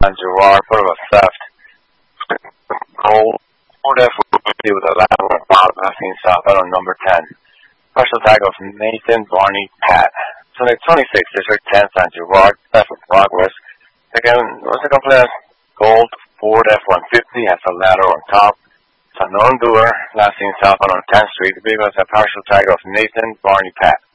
and Gerard, part of a theft. Gold, Ford F-150 with a ladder on top, passing southbound on number 10. Partial tag of Nathan, Barney, Pat. Sunday 26, District 10, San Gerard, theft of progress. Second class, gold, Ford F-150 has a ladder on top. It's a non-doer, last seen southbound on 10th Street. The vehicle has a partial tag of Nathan, Barney, Pat.